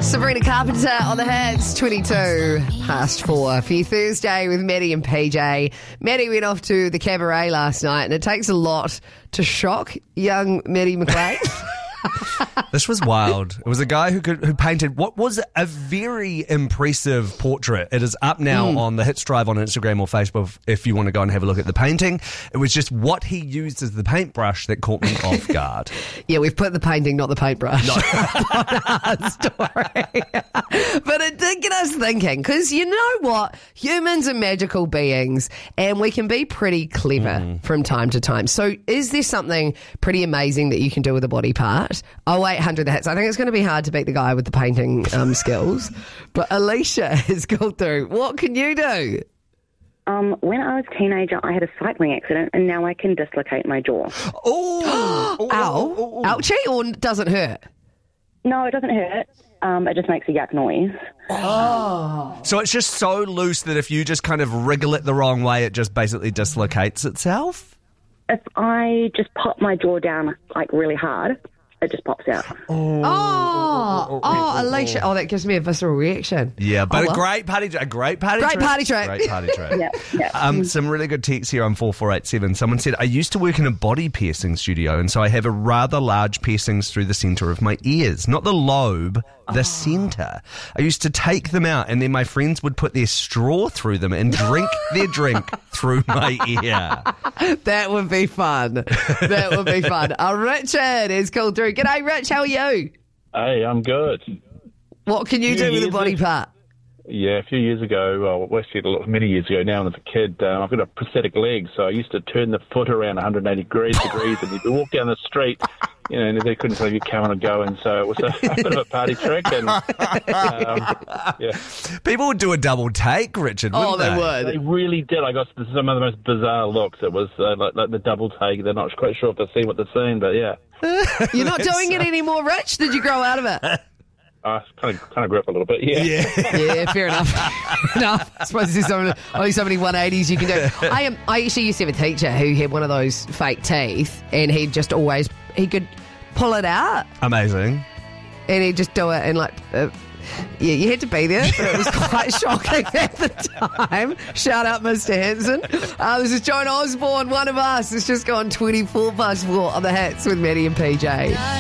Sabrina Carpenter on the Hits, 22 past 4 for your Thursday with Maddie and PJ. Maddie went off to the cabaret last night, and it takes a lot to shock young Maddie McLean. This was wild. It was a guy who painted what was a very impressive portrait. It is up now on the Hits Drive on Instagram or Facebook if you want to go and have a look at the painting. It was just what he used as the paintbrush that caught me off guard. Yeah, we've put the painting, not the paintbrush, No. on our story. But it did get us thinking, because you know what? Humans are magical beings, and we can be pretty clever from time to time. So is there something pretty amazing that you can do with a body part? 0800 the Hits. I think it's going to be hard to beat the guy with the painting skills. But Alicia has gone through. What can you do? When I was a teenager, I had a cycling accident, and now I can dislocate my jaw. Ow. Ouchie, or does it hurt? No, it doesn't hurt. It just makes a yuck noise. So it's just so loose that if you just kind of wriggle it the wrong way, it just basically dislocates itself? If I just pop my jaw down, like, really hard, it just pops out. Alicia. Oh, that gives me a visceral reaction. Yeah, but well. a great party trick. Great party trick. Yeah. Some really good texts here on 4487. Someone said, I used to work in a body piercing studio, and so I have a rather large piercings through the centre of my ears. Not the lobe, the centre. I used to take them out, and then my friends would put their straw through them and drink their drink through my ear. That would be fun. Richard is called through. G'day, Rich. How are you? Hey, I'm good. What can you do with a body part? Yeah, a few years ago, well, actually many years ago now, when I was a kid, I've got a prosthetic leg, so I used to turn the foot around 180 degrees, and you'd walk down the street, you know, and they couldn't tell you coming and going, so it was a bit of a party trick, and yeah. People would do a double take, Richard, wouldn't they they? would. They really did. I got some of the most bizarre looks. It was like the double take. They're not quite sure if they're seeing what they're seeing, but yeah. You're not doing it anymore, Rich? Did you grow out of it? I kind of grew up a little bit, yeah. Yeah, fair enough. I suppose there's only so many 180s you can do. I actually used to have a teacher who had one of those fake teeth, and he could pull it out. Amazing. And he'd just do it, and you had to be there, but it was quite shocking at the time. Shout out, Mr. Hanson. This is Joan Osborne, one of us. It's just gone 24 past 4 on the Hits with Maddie and PJ.